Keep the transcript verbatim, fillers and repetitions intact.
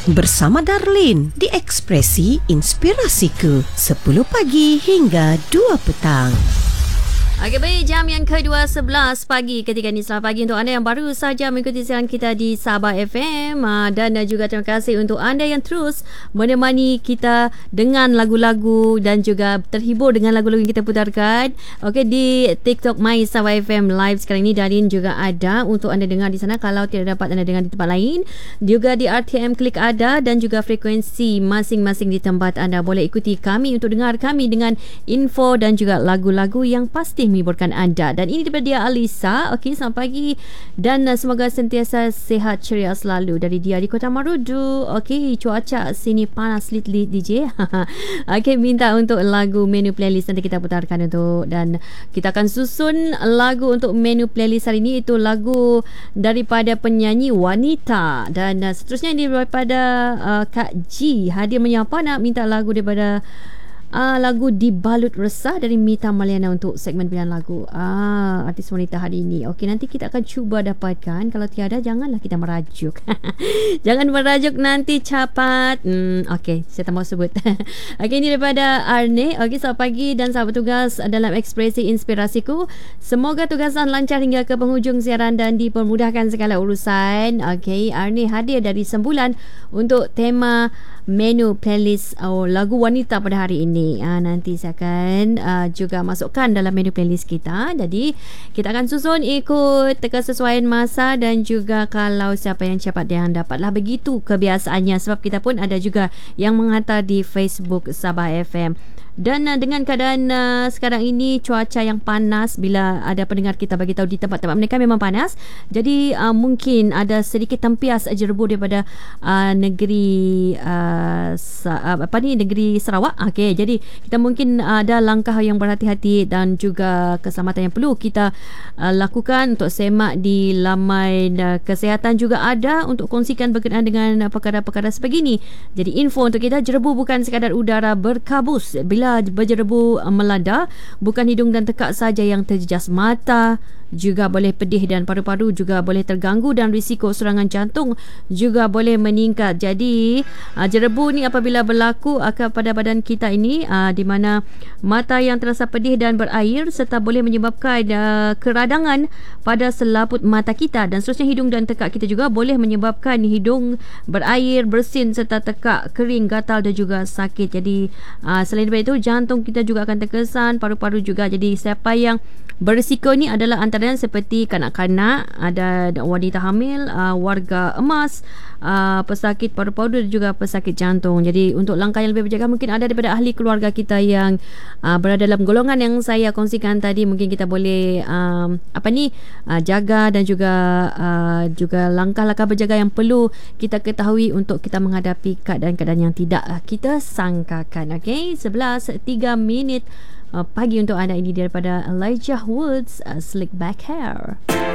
Bersama Darlin di Ekspresi Inspirasiku, sepuluh pagi hingga dua petang. Okey, baik, jam yang kedua sebelas pagi ketika ini. Selamat pagi untuk anda yang baru saja mengikuti siaran kita di Sabah F M, dan juga terima kasih untuk anda yang terus menemani kita dengan lagu-lagu dan juga terhibur dengan lagu-lagu yang kita putarkan. Okey, di TikTok My Sabah F M Live sekarang ini Darin juga ada untuk anda dengar di sana kalau tidak dapat anda dengar di tempat lain. Juga di R T M Klik ada, dan juga frekuensi masing-masing di tempat anda. Boleh ikuti kami untuk dengar kami dengan info dan juga lagu-lagu yang pasti menghiburkan anda. Dan ini daripada dia Alisa. Okey, selamat pagi dan uh, semoga sentiasa sihat ceria selalu dari dia di Kota Marudu. Okey, cuaca sini panas lit-lit D J. Okey, minta untuk lagu menu playlist nanti kita putarkan untuk, dan kita akan susun lagu untuk menu playlist hari ini. Itu lagu daripada penyanyi wanita, dan uh, seterusnya ini daripada uh, Kak G. Hadir menyapa nak minta lagu daripada Uh, lagu Dibalut Resah dari Mita Maliana untuk segmen pilihan lagu ah, artis wanita hari ini. Okey, nanti kita akan cuba dapatkan. Kalau tiada, janganlah kita merajuk. Jangan merajuk nanti capat. Hmm, Okey, saya tak mau sebut. Okey, ini daripada Arne. Okey, selamat pagi dan selamat bertugas dalam Ekspresi Inspirasiku. Semoga tugasan lancar hingga ke penghujung siaran dan dipermudahkan segala urusan. Okey, Arne hadir dari Sembulan untuk tema menu playlist oh, lagu wanita pada hari ini. Ha, nanti saya akan uh, juga masukkan dalam menu playlist kita. Jadi kita akan susun ikut kesesuaian masa dan juga kalau siapa yang cepat dia yang dapatlah. Begitu kebiasaannya, sebab kita pun ada juga yang menghantar di Facebook Sabah F M. Dan uh, dengan keadaan uh, sekarang ini cuaca yang panas, bila ada pendengar kita bagi tahu di tempat-tempat mereka memang panas. Jadi uh, mungkin ada sedikit tempias jerebu daripada uh, negeri uh, sa- apa ni negeri Sarawak. Okey, jadi kita mungkin uh, ada langkah yang berhati-hati dan juga keselamatan yang perlu kita uh, lakukan. Untuk semak di laman uh, kesihatan juga ada untuk kongsikan berkenaan dengan uh, perkara-perkara sebegini. Jadi info untuk kita, jerebu bukan sekadar udara berkabus. Bila berjerebu melada, bukan hidung dan tekak saja yang terjejas, mata juga boleh pedih dan paru-paru juga boleh terganggu dan risiko serangan jantung juga boleh meningkat. Jadi uh, jerebu ni apabila berlaku akan pada badan kita ini, uh, di mana mata yang terasa pedih dan berair serta boleh menyebabkan uh, keradangan pada selaput mata kita, dan seterusnya hidung dan tekak kita juga boleh menyebabkan hidung berair, bersin serta tekak kering, gatal dan juga sakit. Jadi uh, selain daripada itu, jantung kita juga akan terkesan, paru-paru juga. Jadi siapa yang berisiko ni adalah antara seperti kanak-kanak, ada wanita hamil, uh, warga emas, uh, pesakit paru-paru dan juga pesakit jantung. Jadi untuk langkah yang lebih berjaga, mungkin ada daripada ahli keluarga kita yang uh, berada dalam golongan yang saya kongsikan tadi. Mungkin kita boleh um, apa ni uh, jaga dan juga uh, juga langkah-langkah berjaga yang perlu kita ketahui untuk kita menghadapi keadaan-keadaan yang tidak uh, kita sangkakan. Okey, sebelas tiga minit Uh, pagi untuk anda. Ini daripada Elijah Woods, uh, Slick Back Hair.